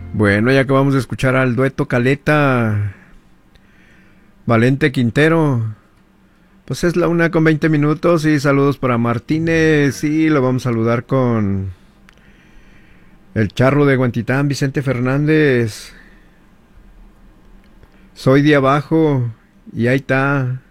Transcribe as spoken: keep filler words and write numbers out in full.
Bueno, ya acabamos de escuchar al dueto Caleta, Valente Quintero. Pues es la una con veinte minutos y saludos para Martínez. Sí, lo vamos a saludar con el charro de Guantitán, Vicente Fernández. Soy de abajo y ahí está.